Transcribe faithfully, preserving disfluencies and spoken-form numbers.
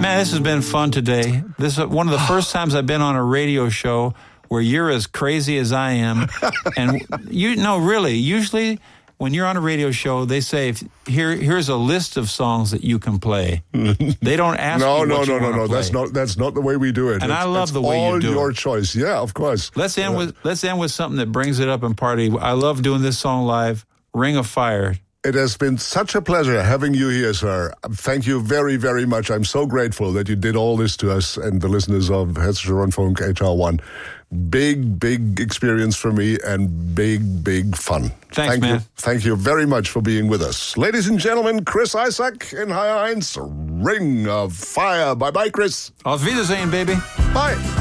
Man, this has been fun today. This is one of the first times I've been on a radio show where you're as crazy as I am. And you no, really, usually when you're on a radio show, they say, if, here, here's a list of songs that you can play. They don't ask no, you no, what no, you no, want no. to play. That's not that's not the way we do it. And it's, I love it's the way you all do your it. choice. Yeah, of course. Let's end yeah. with let's end with something that brings it up and party. I love doing this song live. Ring of Fire. It has been such a pleasure having you here, sir. Thank you very, very much. I'm so grateful that you did all this to us and the listeners of Hessische Rundfunk H R one. Big, big experience for me and big, big fun. Thanks, Thank man. you. Thank you very much for being with us. Ladies and gentlemen, Chris Isaak in High Heinz, Ring of Fire. Bye-bye, Chris. Auf Wiedersehen, baby. Bye.